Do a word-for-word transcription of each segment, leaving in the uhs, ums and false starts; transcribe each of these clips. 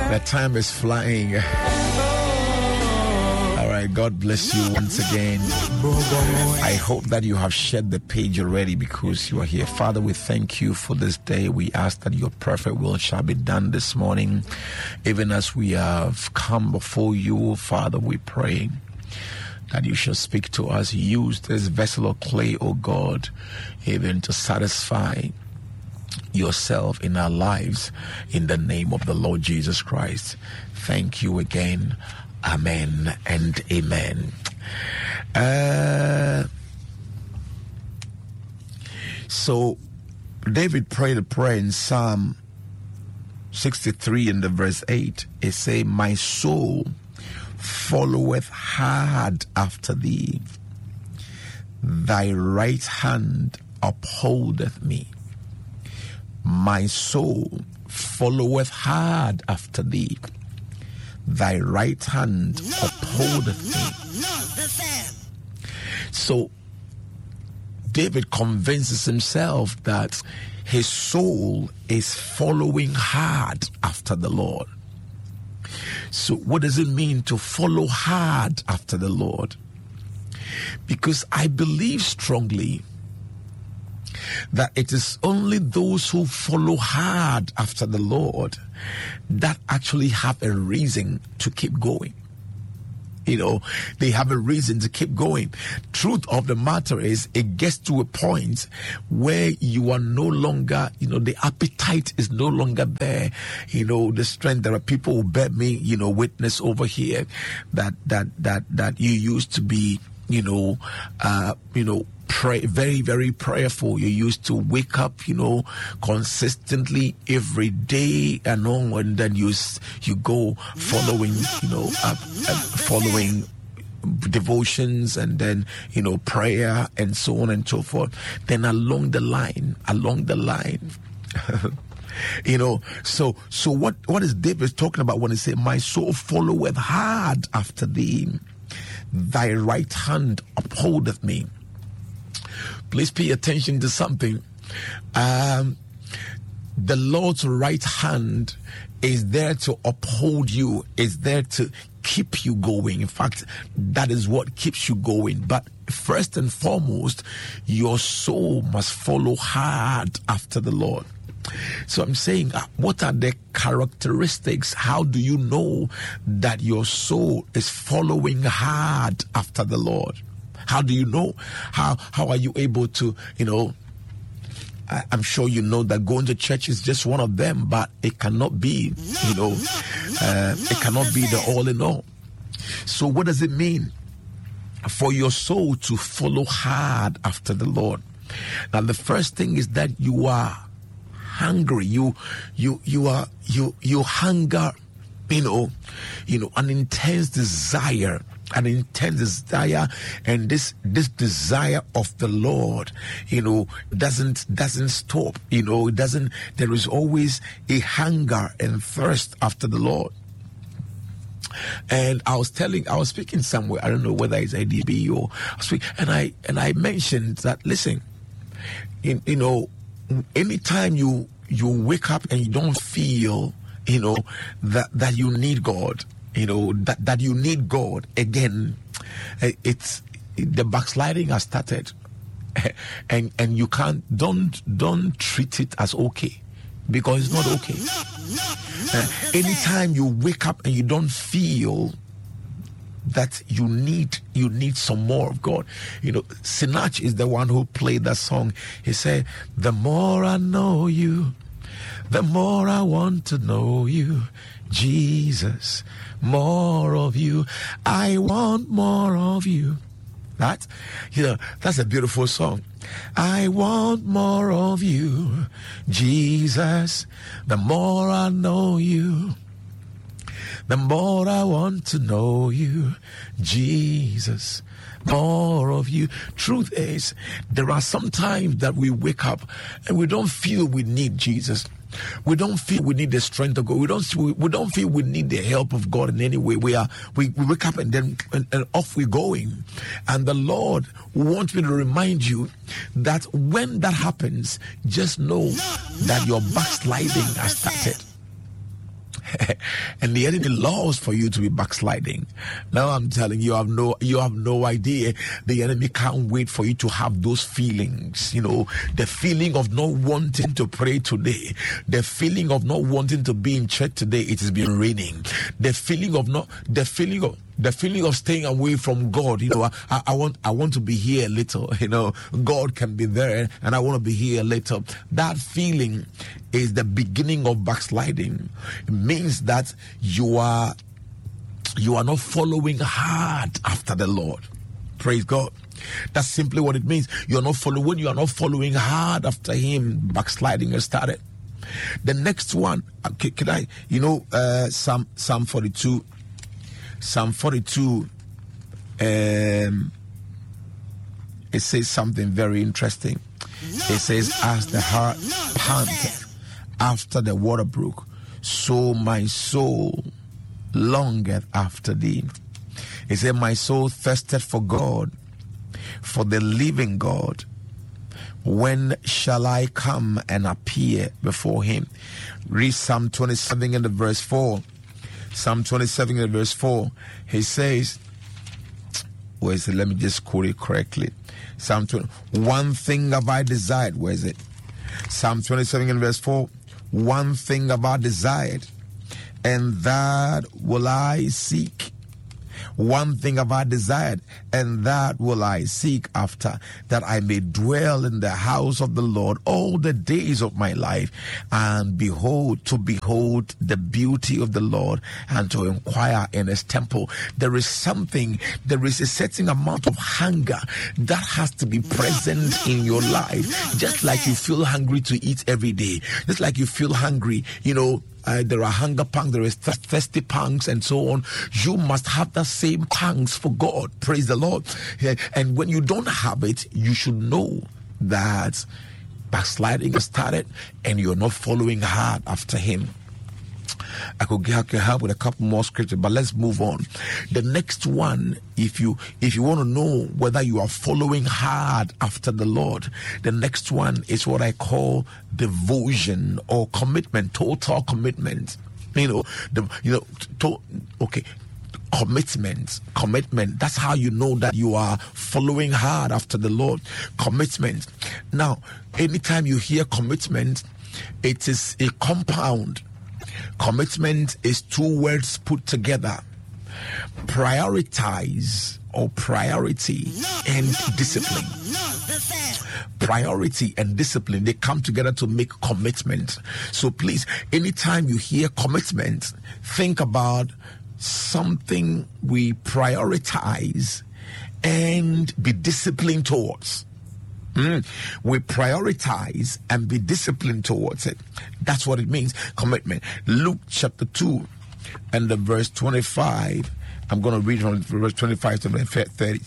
The time is flying. All right, God bless you once again. I hope that you have shared the page already because you are here. Father, we thank you for this day. We ask that your perfect will shall be done this morning. Even as we have come before you, Father, we pray that you shall speak to us. Use this vessel of clay, O God, even to satisfy yourself in our lives, in the name of the Lord Jesus Christ. Thank you again. Amen and amen. Uh, so David prayed a prayer in Psalm sixty-three in the verse eight. It say, my soul followeth hard after thee, thy right hand upholdeth me. My soul followeth hard after thee, thy right hand upholdeth me. So David convinces himself that his soul is following hard after the Lord. So what does it mean to follow hard after the Lord? Because I believe strongly that it is only those who follow hard after the Lord that actually have a reason to keep going. You know, they have a reason to keep going. Truth of the matter is, it gets to a point where you are no longer, you know, the appetite is no longer there. You know, the strength. There are people who bear me, you know, witness over here that that that that you used to be, you know, uh, you know. Pray, very, very prayerful. You used to wake up, you know, consistently every day and all, and then you you go following, you know, uh, uh, following devotions, and then, you know, prayer and so on and so forth. Then along the line, along the line, you know, so so what what is David talking about when he says, "My soul followeth hard after thee, thy right hand upholdeth me"? Please pay attention to something. Um, the Lord's right hand is there to uphold you, is there to keep you going. In fact, that is what keeps you going. But first and foremost, your soul must follow hard after the Lord. So I'm saying, what are the characteristics? How do you know that your soul is following hard after the Lord? How do you know? How how are you able to, you know, I, I'm sure you know that going to church is just one of them, but it cannot be, you know, uh, it cannot be the all in all. So what does it mean for your soul to follow hard after the Lord? Now, the first thing is that you are hungry. You you you are you you hunger, you know, you know, an intense desire. An intense desire, and this this desire of the Lord, you know, doesn't doesn't stop. You know, it doesn't. There is always a hunger and thirst after the Lord. And I was telling, I was speaking somewhere. I don't know whether it's I D B or I was speaking, and I and I mentioned that. Listen, in, you know, anytime you you wake up and you don't feel, you know, that that you need God. You know, that, that you need God again, it's the backsliding has started, and and you can't don't don't treat it as okay, because it's not okay. Uh, anytime you wake up and you don't feel that you need you need some more of God, you know, Sinach is the one who played that song. He said, "The more I know you, the more I want to know you, Jesus. More of you. I want more of you." That, you know, that's a beautiful song. I want more of you, Jesus. The more I know you, the more I want to know you, Jesus. More of you. Truth is, there are some times that we wake up and we don't feel we need Jesus. We don't feel we need the strength of God. We don't. We, we don't feel we need the help of God in any way. We are. We, we wake up and then and, and off we're going. And the Lord wants me to remind you that when that happens, just know that your backsliding has started. And the enemy loves for you to be backsliding. Now I'm telling you, you have no you have no idea. The enemy can't wait for you to have those feelings. You know, the feeling of not wanting to pray today, the feeling of not wanting to be in church today. It has been raining. The feeling of not the feeling of the feeling of staying away from God. You know, I, I want I want to be here a little. You know, God can be there, and I want to be here a little. That feeling is the beginning of backsliding. It means that you are you are not following hard after the Lord. Praise God. That's simply what it means. You are not following. When you are not following hard after Him, backsliding has started. The next one, can, can I? You know, uh, Psalm Psalm forty-two. Psalm forty-two, um, it says something very interesting. It says, as the heart panteth after the water brook, so my soul longeth after thee. It said, my soul thirsted for God, for the living God. When shall I come and appear before Him? Read Psalm twenty-seven and the verse four. Psalm twenty-seven and verse four, he says, where is it? Let me just quote it correctly. Psalm twenty, one thing have I desired. Where is it? Psalm twenty-seven and verse four, one thing have I desired, and that will I seek. One thing have I desired, and that will I seek after, that I may dwell in the house of the Lord all the days of my life, and behold, to behold the beauty of the Lord, and to inquire in His temple. There is something, there is a certain amount of hunger that has to be present in your life, just like you feel hungry to eat every day, just like you feel hungry, you know, Uh, there are hunger pangs, there is th- thirsty pangs, and so on. You must have the same pangs for God. Praise the Lord. Yeah. And when you don't have it, you should know that backsliding has started and you're not following hard after Him. I could get help with a couple more scriptures, but let's move on. The next one, if you if you want to know whether you are following hard after the Lord, the next one is what I call devotion or commitment, total commitment. You know, the you know, to, okay. Commitment, commitment. That's how you know that you are following hard after the Lord. Commitment. Now, anytime you hear commitment, it is a compound. Commitment is two words put together. Prioritize or priority and discipline. Priority and discipline, they come together to make commitment. So please, anytime you hear commitment, think about something we prioritize and be disciplined towards. Mm. We prioritize and be disciplined towards it. That's what it means, commitment. Luke chapter two and the verse twenty-five. I'm going to read from verse twenty-five to thirty.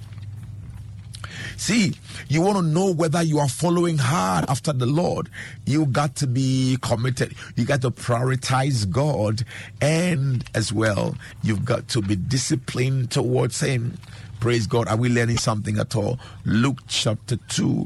See, you want to know whether you are following hard after the Lord. You got to be committed. You got to prioritize God, and as well, you've got to be disciplined towards Him. Praise God. Are we learning something at all? Luke chapter two.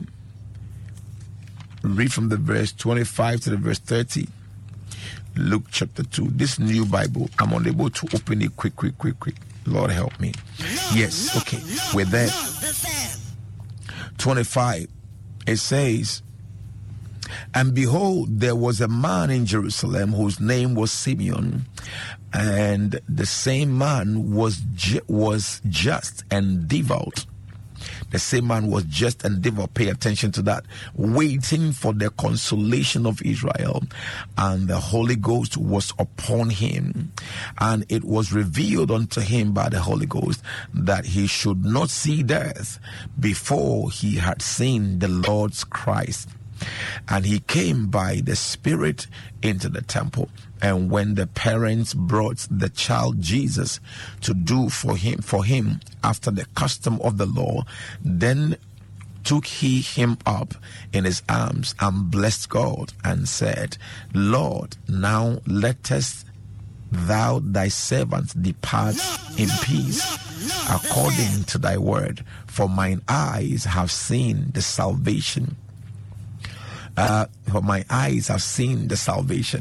Read from the verse twenty-five to the verse thirty. Luke chapter two. This new Bible, I'm unable to open it quick, quick, quick, quick. Lord help me. Yes, okay. We're there. twenty-five. It says, and behold, there was a man in Jerusalem whose name was Simeon, and the same man was ju- was just and devout. The same man was just and devout. Pay attention to that. Waiting for the consolation of Israel, and the Holy Ghost was upon him, and it was revealed unto him by the Holy Ghost that he should not see death before he had seen the Lord's Christ. And he came by the Spirit into the temple. And when the parents brought the child Jesus to do for him for him after the custom of the law, then took he him up in his arms and blessed God and said, Lord, now lettest thou thy servant depart in peace according to thy word, for mine eyes have seen the salvation. Uh, for my eyes have seen the salvation.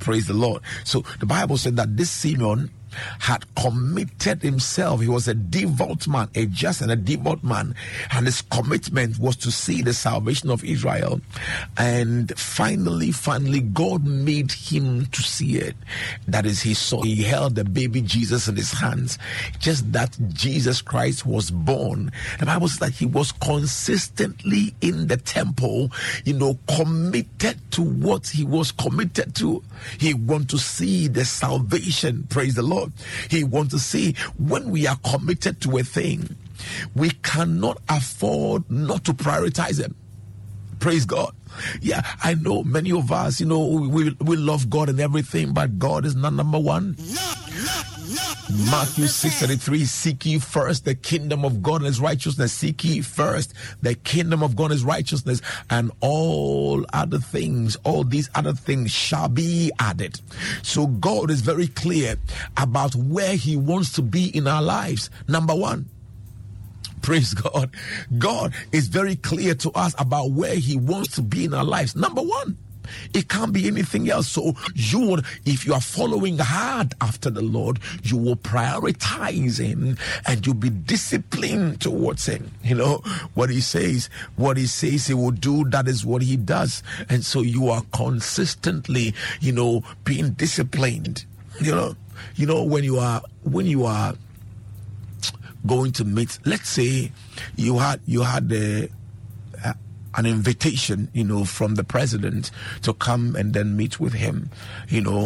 Praise the Lord. So the Bible said that this Simeon had committed himself. He was a devout man, a just and a devout man, and his commitment was to see the salvation of Israel. And finally, finally, God made him to see it. That is, he saw, he held the baby Jesus in his hands. Just that Jesus Christ was born. The Bible says that he was consistently in the temple, you know, committed to what he was committed to. He wanted to see the salvation. Praise the Lord. He wants to see, when we are committed to a thing, we cannot afford not to prioritize them. Praise God. Yeah, I know many of us, you know, we, we love God and everything, but God is not number one. Matthew six thirty-three, seek ye first the kingdom of God and his righteousness. Seek ye first the kingdom of God and his righteousness, and all other things, all these other things shall be added. So God is very clear about where he wants to be in our lives. Number one. Praise God. God is very clear to us about where he wants to be in our lives. Number one. It can't be anything else. So you would, if you are following hard after the Lord, you will prioritize him and you'll be disciplined towards him. You know, what he says, what he says he will do, that is what he does. And so you are consistently, you know, being disciplined. You know, you know, when you are, when you are going to meet, let's say you had, you had the, an invitation, you know, from the president to come and then meet with him, you know,